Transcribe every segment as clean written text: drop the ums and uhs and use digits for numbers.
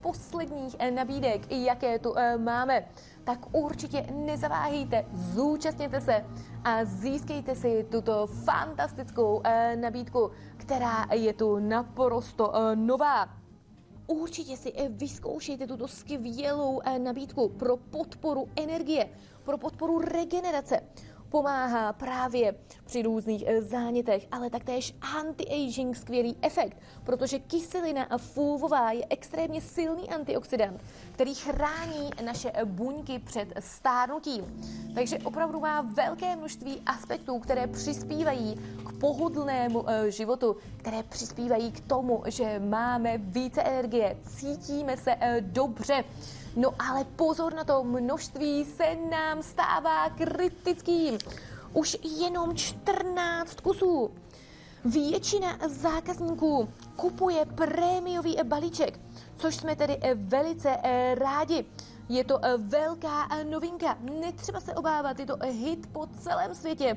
posledních nabídek, jaké tu máme, tak určitě nezaváhejte, zúčastněte se a získejte si tuto fantastickou nabídku, která je tu naprosto nová. Určitě si vyzkoušejte tuto skvělou nabídku pro podporu energie, pro podporu regenerace. Pomáhá právě při různých zánětech, ale taktéž anti-aging skvělý efekt, protože kyselina fulvová je extrémně silný antioxidant, který chrání naše buňky před stárnutím. Takže opravdu má velké množství aspektů, které přispívají k pohodlnému životu, které přispívají k tomu, že máme více energie, cítíme se dobře. No ale pozor na to, množství se nám stává kritickým. Už jenom 14 kusů. Většina zákazníků kupuje prémiový balíček, což jsme tedy velice rádi. Je to velká novinka, netřeba se obávat, je to hit po celém světě.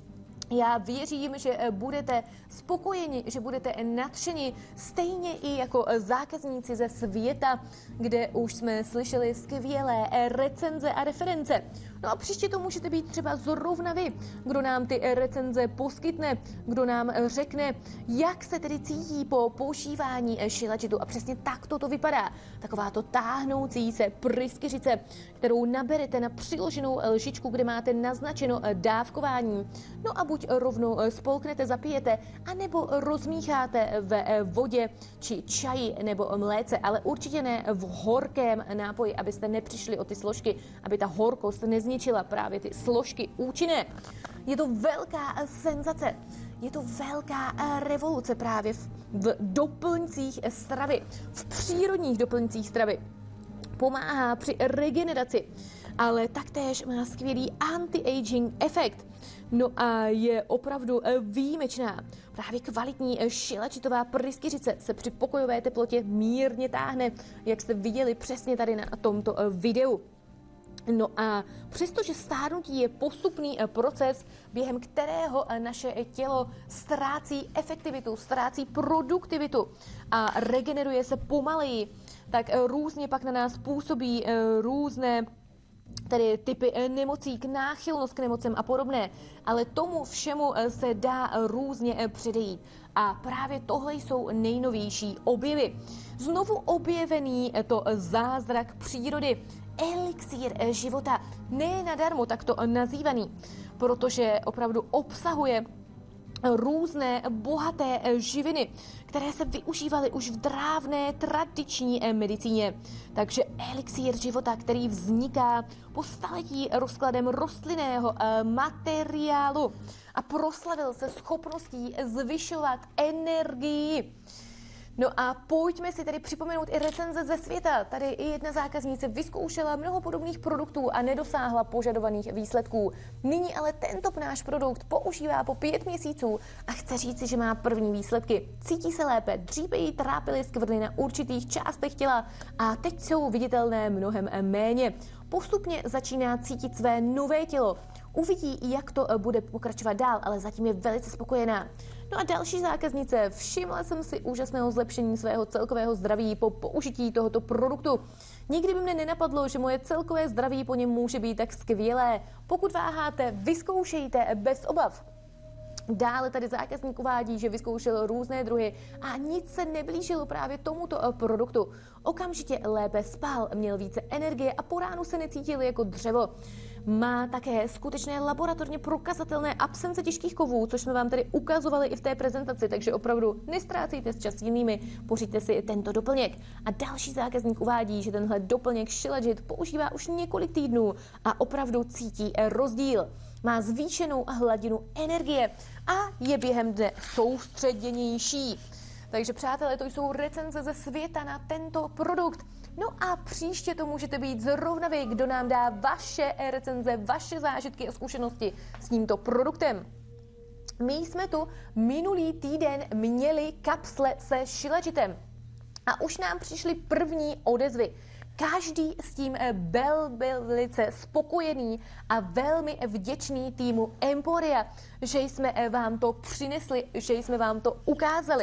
Já věřím, že budete spokojeni, že budete nadšeni, stejně i jako zákazníci ze světa, kde už jsme slyšeli skvělé recenze a reference. No a příště to můžete být třeba zrovna vy, kdo nám ty recenze poskytne, kdo nám řekne, jak se tedy cítí po používání Shilajit. A přesně tak to vypadá. Takováto táhnoucí se pryskyřice, kterou naberete na přiloženou lžičku, kde máte naznačeno dávkování. No a buď rovnou spolknete, zapijete, anebo rozmícháte ve vodě či čaji nebo mléce, ale určitě ne v horkém nápoji, abyste nepřišli o ty složky, aby ta horkost nezničila právě ty složky účinné. Je to velká senzace, je to velká revoluce právě v doplňcích stravy, v přírodních doplňcích stravy. Pomáhá při regeneraci, ale taktéž má skvělý anti-aging efekt. No a je opravdu výjimečná. Právě kvalitní šilačitová pryskyřice se při pokojové teplotě mírně táhne, jak jste viděli přesně tady na tomto videu. No a přestože stárnutí je postupný proces, během kterého naše tělo ztrácí efektivitu, ztrácí produktivitu a regeneruje se pomaleji, tak různě pak na nás působí různé tedy typy nemocí, náchylnost k nemocem a podobné, ale tomu všemu se dá různě předejít. A právě tohle jsou nejnovější objevy. Znovu objevený to zázrak přírody, elixír života, ne nadarmo takto nazývaný, protože opravdu obsahuje různé bohaté živiny, které se využívaly už v dávné tradiční medicíně. Takže elixír života, který vzniká po staletí rozkladem rostlinného materiálu a proslavil se schopností zvyšovat energii. No a pojďme si tedy připomenout i recenze ze světa. Tady i jedna zákaznice vyzkoušela mnoho podobných produktů a nedosáhla požadovaných výsledků. Nyní ale tento náš produkt používá po 5 měsíců a chce říci, že má první výsledky. Cítí se lépe, dříve jí trápily skvrny na určitých částech těla a teď jsou viditelné mnohem méně. Postupně začíná cítit své nové tělo. Uvidí, jak to bude pokračovat dál, ale zatím je velice spokojená. No a další zákaznice, všimla jsem si úžasného zlepšení svého celkového zdraví po použití tohoto produktu. Nikdy by mne nenapadlo, že moje celkové zdraví po něm může být tak skvělé. Pokud váháte, vyzkoušejte bez obav. Dále tady zákazník uvádí, že vyzkoušel různé druhy a nic se neblížilo právě tomuto produktu. Okamžitě lépe spal, měl více energie a po ránu se necítil jako dřevo. Má také skutečné laboratorně prokazatelné absence těžkých kovů, což jsme vám tady ukazovali i v té prezentaci, takže opravdu nestrácejte s čas jinými, pořiďte si tento doplněk. A další zákazník uvádí, že tenhle doplněk Shilajit používá už několik týdnů a opravdu cítí rozdíl. Má zvýšenou hladinu energie a je během dne soustředěnější. Takže přátelé, to jsou recenze ze světa na tento produkt. No a příště to můžete být zrovna vy, kdo nám dá vaše recenze, vaše zážitky a zkušenosti s tímto produktem. My jsme tu minulý týden měli kapsle se Shilajitem a už nám přišly první odezvy. Každý s tím byl velice spokojený a velmi vděčný týmu Emporia, že jsme vám to přinesli, že jsme vám to ukázali.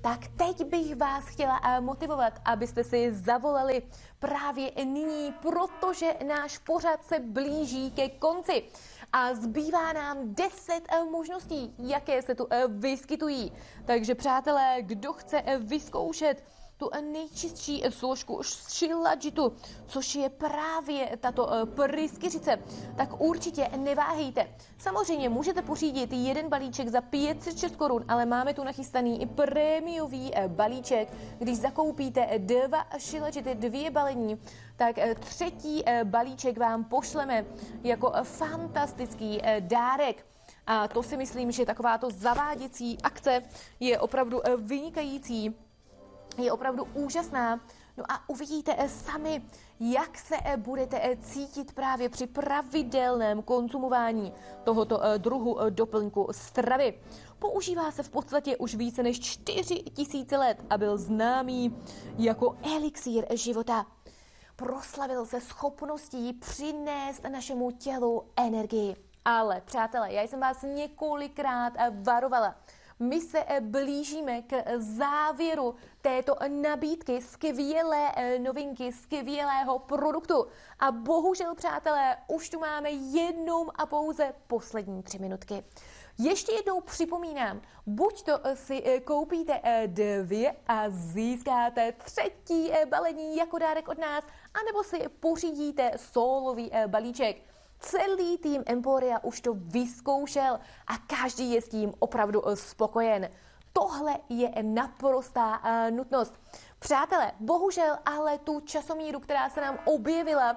tak teď bych vás chtěla motivovat, abyste si zavolali právě nyní, protože náš pořad se blíží ke konci. A zbývá nám 10 možností, jaké se tu vyskytují. Takže přátelé, kdo chce vyzkoušet tu nejčistší složku Shilajit, což je právě tato pryskyřice, tak určitě neváhejte. Samozřejmě můžete pořídit jeden balíček za 506 korun, ale máme tu nachystaný i prémiový balíček. Když zakoupíte 2 Shilajity, 2 balení, tak třetí balíček vám pošleme jako fantastický dárek. A to si myslím, že takováto zaváděcí akce je opravdu vynikající. Je opravdu úžasná. No a uvidíte sami, jak se budete cítit právě při pravidelném konzumování tohoto druhu doplňku stravy. Používá se v podstatě už více než 4000 let a byl známý jako elixír života. Proslavil se schopností přinést našemu tělu energii. Ale přátelé, já jsem vás několikrát varovala. My se blížíme k závěru této nabídky skvělé novinky, skvělého produktu. A bohužel, přátelé, už tu máme jenom a pouze poslední 3 minutky. Ještě jednou připomínám, buď to si koupíte 2 a získáte třetí balení jako dárek od nás, anebo si pořídíte sólový balíček. Celý tým Emporia už to vyzkoušel a každý je s tím opravdu spokojen. Tohle je naprostá nutnost. Přátelé, bohužel ale tu časomíru, která se nám objevila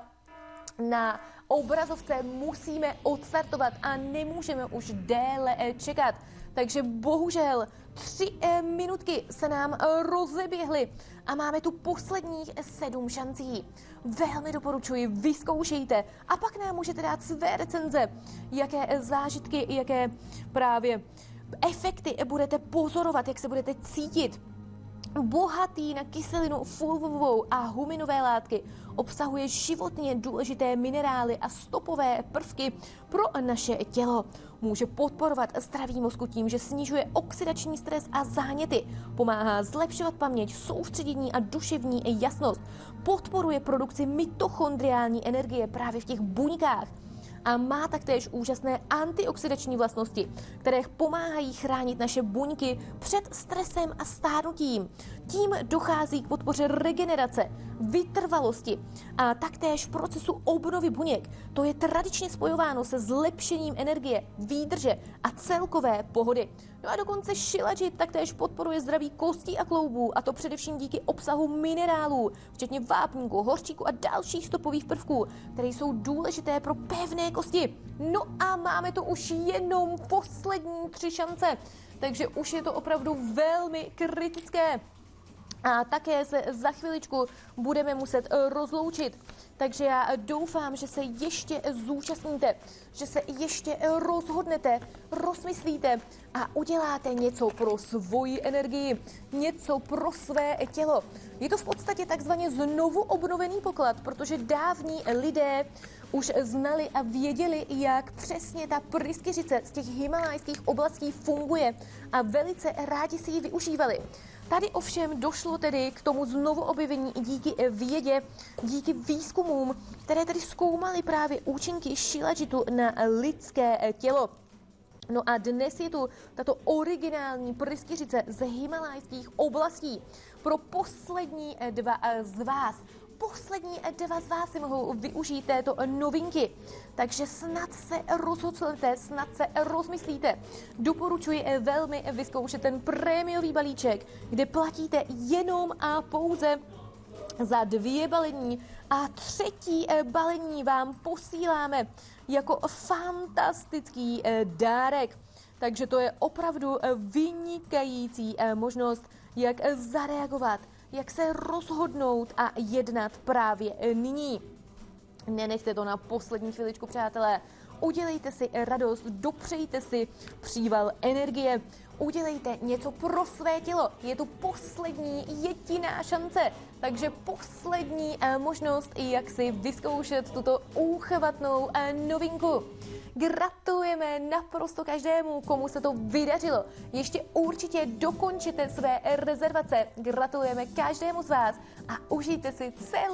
na obrazovce, musíme odstartovat a nemůžeme už déle čekat. Takže bohužel 3 minutky se nám rozeběhly a máme tu posledních 7 šancí. Velmi doporučuji, vyzkoušejte a pak nám můžete dát své recenze, jaké zážitky, jaké právě efekty budete pozorovat, jak se budete cítit. Bohatý na kyselinu fulvovou a huminové látky, obsahuje životně důležité minerály a stopové prvky pro naše tělo. Může podporovat zdraví mozku tím, že snižuje oxidační stres a záněty, pomáhá zlepšovat paměť, soustředění a duševní jasnost, podporuje produkci mitochondriální energie právě v těch buňkách a má taktéž úžasné antioxidační vlastnosti, které pomáhají chránit naše buňky před stresem a stárnutím. Tím dochází k podpoře regenerace, vytrvalosti a taktéž procesu obnovy buněk. To je tradičně spojováno se zlepšením energie, výdrže a celkové pohody. No a dokonce Shilajit taktéž podporuje zdraví kostí a kloubů, a to především díky obsahu minerálů, včetně vápníku, hořčíku a dalších stopových prvků, které jsou důležité pro pevné kosti. No a máme tu už jenom poslední 3 šance, takže už je to opravdu velmi kritické. A také se za chviličku budeme muset rozloučit. Takže já doufám, že se ještě zúčastníte, že se ještě rozhodnete, rozmyslíte a uděláte něco pro svoji energii, něco pro své tělo. Je to v podstatě takzvaně znovu obnovený poklad, protože dávní lidé už znali a věděli, jak přesně ta pryskyřice z těch himalajských oblastí funguje a velice rádi si ji využívali. Tady ovšem došlo tedy k tomu znovu objevení i díky vědě, díky výzkumům, které tedy zkoumaly právě účinky Shilajitu na lidské tělo. No a dnes je tu tato originální pryskyřice z himalajských oblastí pro poslední 2 z vás. Poslední 2 z vás si mohou využít této novinky, takže snad se rozhodnete, snad se rozmyslíte. Doporučuji velmi vyzkoušet ten prémiový balíček, kde platíte jenom a pouze za 2 balení a třetí balení vám posíláme jako fantastický dárek. Takže to je opravdu vynikající možnost, jak zareagovat, jak se rozhodnout a jednat právě nyní. Nenechte to na poslední chviličku, přátelé. Udělejte si radost, dopřejte si příval energie, udělejte něco pro své tělo. Je tu poslední jediná šance, takže poslední možnost, jak si vyzkoušet tuto úchvatnou novinku. Gratulujeme naprosto každému, komu se to vydařilo. Ještě určitě dokončete své rezervace. Gratulujeme každému z vás a užijte si celý